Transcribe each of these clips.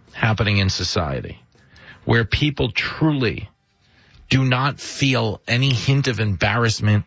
happening in society where people truly do not feel any hint of embarrassment,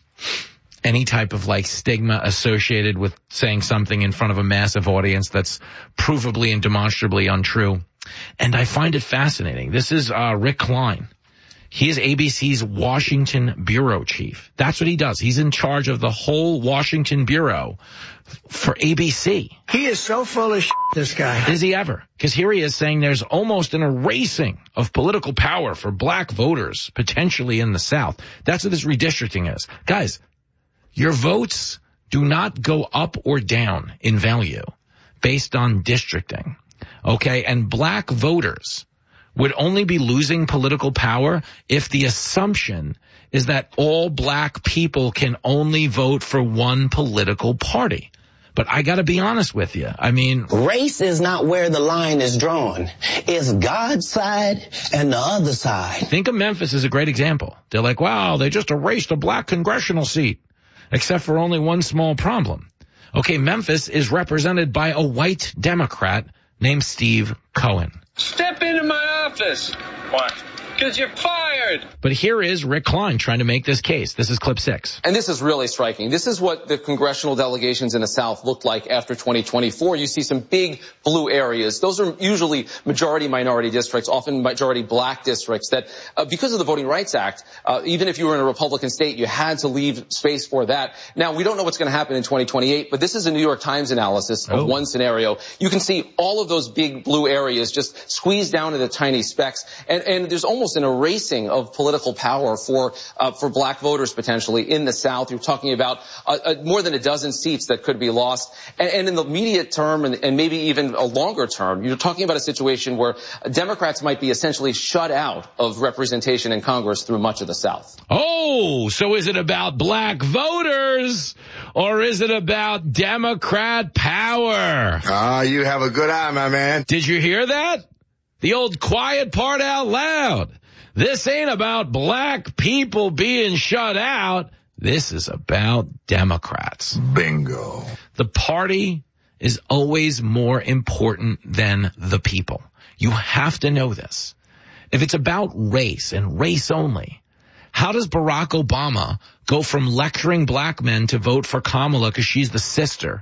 any type of stigma associated with saying something in front of a massive audience that's provably and demonstrably untrue. And I find it fascinating. This is Rick Klein. He is ABC's Washington bureau chief. That's what he does. He's in charge of the whole Washington bureau for ABC. He is so full of shit, this guy. Is he ever? Because here he is saying there's almost an erasing of political power for black voters, potentially in the South. That's what this redistricting is. Guys, your votes do not go up or down in value based on districting. Okay? And black voters would only be losing political power if the assumption is that all black people can only vote for one political party. But I got to be honest with you. I mean, race is not where the line is drawn. It's God's side and the other side. Think of Memphis as a great example. They're like, wow, they just erased a black congressional seat, except for only one small problem. Okay, Memphis is represented by a white Democrat named Steve Cohen. Step into my office. What? Because you're fired. But here is Rick Klein trying to make this case. This is clip 6. And this is really striking. This is what the congressional delegations in the South looked like after 2024. You see some big blue areas. Those are usually majority minority districts, often majority black districts that because of the Voting Rights Act, even if you were in a Republican state, you had to leave space for that. Now, we don't know what's going to happen in 2028, but this is a New York Times analysis of one scenario. You can see all of those big blue areas just squeezed down into tiny specks. And there's almost an erasing of political power for black voters potentially in the South. You're talking about more than a dozen seats that could be lost. And in the immediate term and maybe even a longer term, you're talking about a situation where Democrats might be essentially shut out of representation in Congress through much of the South. Oh, so is it about black voters or is it about Democrat power? You have a good eye, my man. Did you hear that? The old quiet part out loud. This ain't about black people being shut out. This is about Democrats. Bingo. The party is always more important than the people. You have to know this. If it's about race and race only, how does Barack Obama go from lecturing black men to vote for Kamala because she's the sister,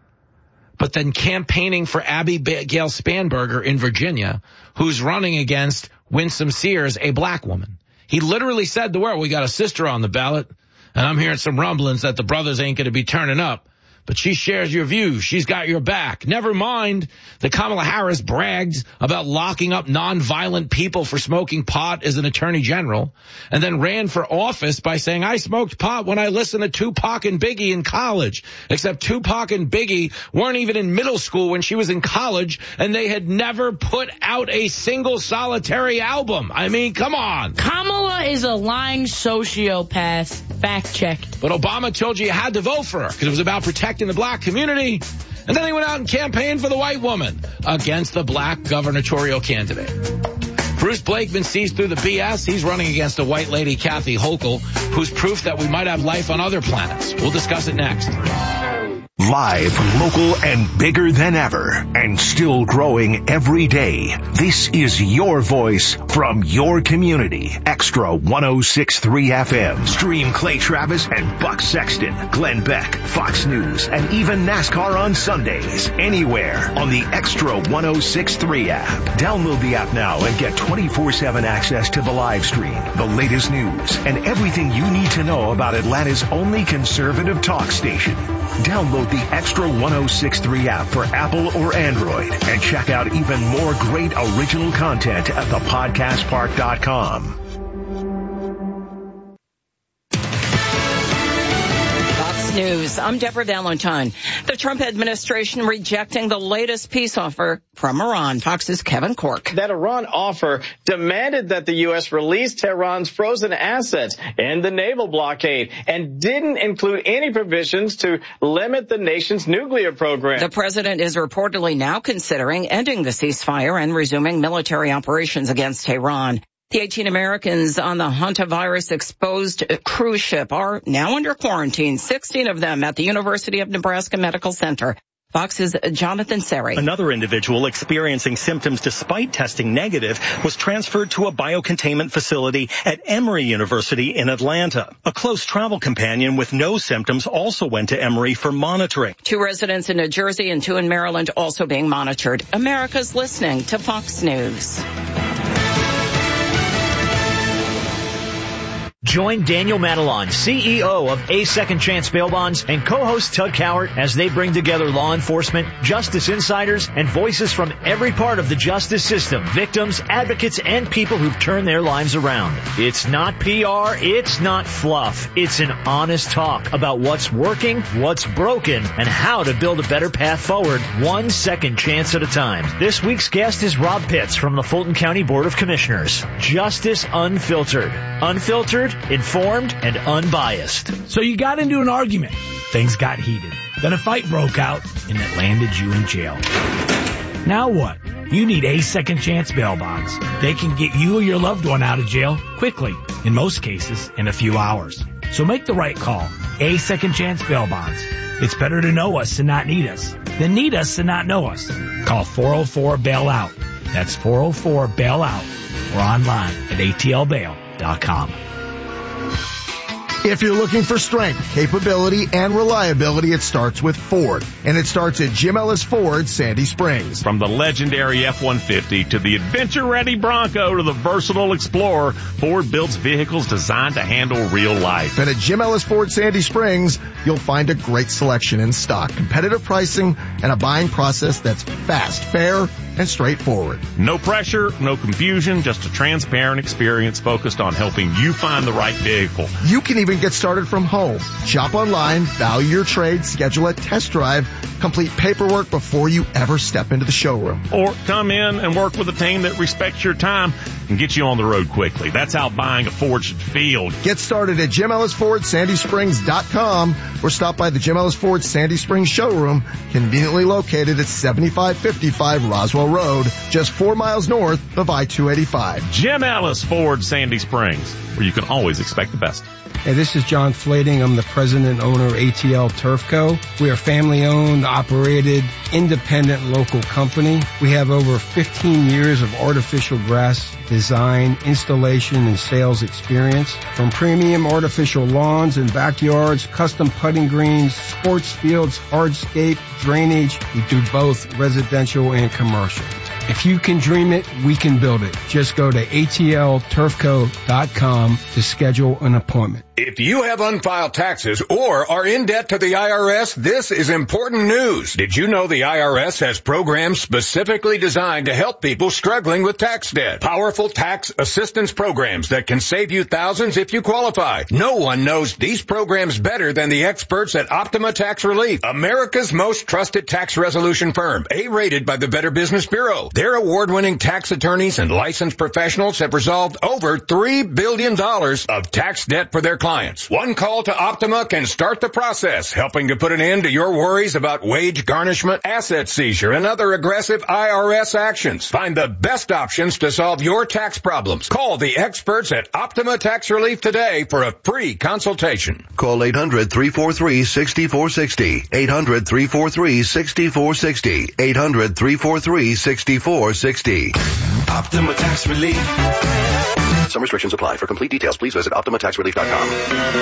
but then campaigning for Abigail Spanberger in Virginia, who's running against Winsome Sears, a black woman? He literally said the word, we got a sister on the ballot, and I'm hearing some rumblings that the brothers ain't going to be turning up. But she shares your views. She's got your back. Never mind that Kamala Harris bragged about locking up nonviolent people for smoking pot as an attorney general and then ran for office by saying, I smoked pot when I listened to Tupac and Biggie in college, except Tupac and Biggie weren't even in middle school when she was in college and they had never put out a single solitary album. I mean, come on. Kamala is a lying sociopath. Fact checked. But Obama told you had to vote for her because it was about protecting the black community, and then he went out and campaigned for the white woman against the black gubernatorial candidate. Bruce Blakeman sees through the BS. He's running against a white lady, Kathy Hochul, who's proof that we might have life on other planets. We'll discuss it next. Live, local, and bigger than ever, and still growing every day. This is your voice from your community. Extra 106.3 FM. Stream Clay Travis and Buck Sexton, Glenn Beck, Fox News, and even NASCAR on Sundays. Anywhere on the Extra 106.3 app. Download the app now and get 24/7 access to the live stream, the latest news, and everything you need to know about Atlanta's only conservative talk station. Download the Extra 106.3 app for Apple or Android and check out even more great original content at thepodcastpark.com. News. I'm Deborah Valentine. The Trump administration rejecting the latest peace offer from Iran. Fox's Kevin Corke. That Iran offer demanded that the U.S. release Tehran's frozen assets and the naval blockade and didn't include any provisions to limit the nation's nuclear program. The president is reportedly now considering ending the ceasefire and resuming military operations against Tehran. The 18 Americans on the hantavirus-exposed cruise ship are now under quarantine, 16 of them at the University of Nebraska Medical Center. Fox's Jonathan Seri. Another individual experiencing symptoms despite testing negative was transferred to a biocontainment facility at Emory University in Atlanta. A close travel companion with no symptoms also went to Emory for monitoring. 2 residents in New Jersey and 2 in Maryland also being monitored. America's listening to Fox News. Join Daniel Matalon, CEO of A Second Chance Bail Bonds, and co-host Tug Cowart as they bring together law enforcement, justice insiders, and voices from every part of the justice system, victims, advocates, and people who've turned their lives around. It's not PR, it's not fluff. It's an honest talk about what's working, what's broken, and how to build a better path forward, 1 second chance at a time. This week's guest is Rob Pitts from the Fulton County Board of Commissioners. Justice Unfiltered. Unfiltered, informed, and unbiased. So you got into an argument. Things got heated. Then a fight broke out, and it landed you in jail. Now what? You need A Second Chance Bail Bonds. They can get you or your loved one out of jail quickly, in most cases, in a few hours. So make the right call. A Second Chance Bail Bonds. It's better to know us and not need us than need us and not know us. Call 404-BAIL-OUT. That's 404-BAIL-OUT. Or online at atlbail.com. If you're looking for strength, capability, and reliability, it starts with Ford. And it starts at Jim Ellis Ford, Sandy Springs. From the legendary F-150 to the adventure-ready Bronco to the versatile Explorer, Ford builds vehicles designed to handle real life. And at Jim Ellis Ford, Sandy Springs, you'll find a great selection in stock, competitive pricing, and a buying process that's fast, fair, and straightforward. No pressure, no confusion, just a transparent experience focused on helping you find the right vehicle. You can even get started from home. Shop online, value your trade, schedule a test drive, complete paperwork before you ever step into the showroom. Or come in and work with a team that respects your time and get you on the road quickly. That's how buying a Ford should feel. Get started at Jim Ellis Ford, SandySprings.com or stop by the Jim Ellis Ford Sandy Springs showroom, conveniently located at 7555 Roswell Road, just 4 miles north of I-285. Jim Ellis Ford, Sandy Springs, where you can always expect the best. Hey, this is John Flading. I'm the president and owner of ATL Turf Co. We are family-owned, operated, independent local company. We have over 15 years of artificial grass design, installation, and sales experience. From premium artificial lawns and backyards, custom putting greens, sports fields, hardscape, drainage. We do both residential and commercial. If you can dream it, we can build it. Just go to atlturfco.com to schedule an appointment. If you have unfiled taxes or are in debt to the IRS, this is important news. Did you know the IRS has programs specifically designed to help people struggling with tax debt? Powerful tax assistance programs that can save you thousands if you qualify. No one knows these programs better than the experts at Optima Tax Relief, America's most trusted tax resolution firm, A-rated by the Better Business Bureau. Their award-winning tax attorneys and licensed professionals have resolved over $3 billion of tax debt for their clients. One call to Optima can start the process, helping to put an end to your worries about wage garnishment, asset seizure, and other aggressive IRS actions. Find the best options to solve your tax problems. Call the experts at Optima Tax Relief today for a free consultation. Call 800-343-6460. 800-343-6460. 800-343-6460. Optima Tax Relief. Some restrictions apply. For complete details, please visit OptimaTaxRelief.com.